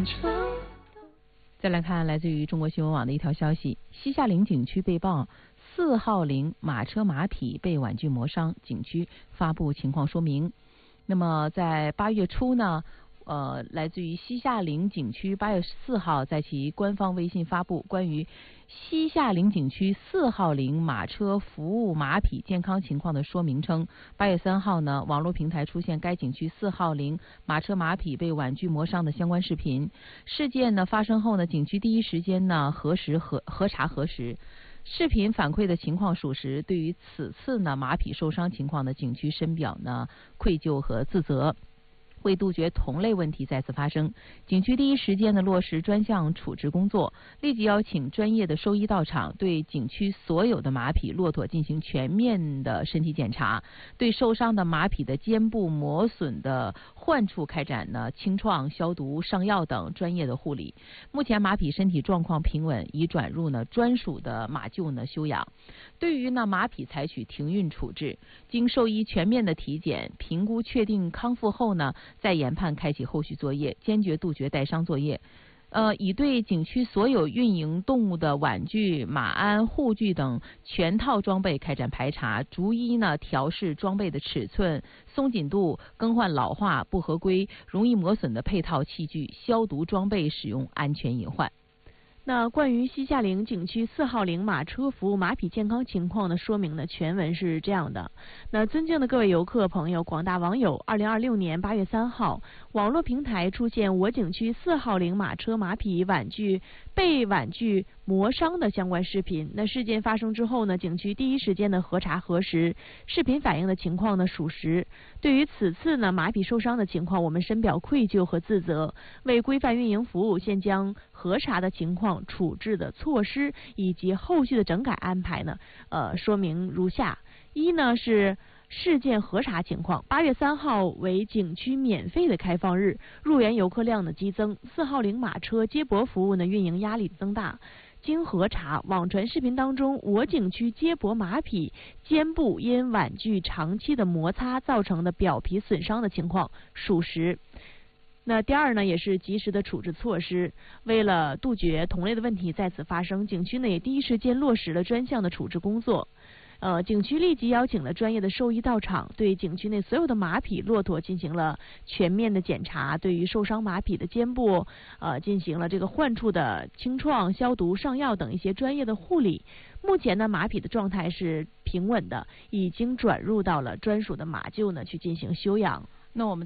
再来看来自于中国新闻网的一条消息，西夏陵景区被曝4号陵马车马匹被婉拒磨伤，景区发布情况说明。那么在8月初呢，来自于西夏陵景区8月4号在其官方微信发布关于西夏陵景区4号陵马车服务马匹健康情况的说明称，8月3号呢，网络平台出现该景区4号陵马车马匹被婉拒磨伤的相关视频。事件呢发生后呢，景区第一时间呢核查核实。视频反馈的情况属实，对于此次呢马匹受伤情况的景区深表呢愧疚和自责。为杜绝同类问题再次发生，景区第一时间的落实专项处置工作，立即邀请专业的兽医到场，对景区所有的马匹、骆驼进行全面的身体检查，对受伤的马匹的肩部磨损的患处开展呢清创、消毒、上药等专业的护理。目前马匹身体状况平稳，已转入呢专属的马厩呢休养。对于呢马匹采取停运处置，经兽医全面的体检评估确定康复后呢，再研判开启后续作业，坚决杜绝带伤作业。已对景区所有运营动物的玩具、马鞍、护具等全套装备开展排查，逐一呢调试装备的尺寸、松紧度，更换老化、不合规、容易磨损的配套器具，消毒装备使用安全隐患。 那关于西夏陵景区4号陵马车服务马匹健康情况的说明呢，全文是这样的。那尊敬的各位游客朋友、广大网友，2026年8月3号，网络平台出现我景区4号陵马车马匹被婉拒磨伤的相关视频。那事件发生之后呢，景区第一时间的核查核实，视频反映的情况呢属实。对于此次呢马匹受伤的情况，我们深表愧疚和自责，为规范运营服务，现将核查的情况、处置的措施以及后续的整改安排呢，说明如下：一呢是事件核查情况，8月3号为景区免费的开放日，入园游客量的激增，4号陵马车接驳服务呢运营压力增大。经核查，网传视频当中我景区接驳马匹肩部因婉拒长期的摩擦造成的表皮损伤的情况属实。那第二呢，也是及时的处置措施。为了杜绝同类的问题再次发生，景区呢也第一时间落实了专项的处置工作。景区立即邀请了专业的兽医到场，对景区内所有的马匹、骆驼进行了全面的检查，对于受伤马匹的肩部，进行了这个患处的清创、消毒、上药等一些专业的护理。目前呢，马匹的状态是平稳的，已经转入到了专属的马厩呢去进行休养。 那我们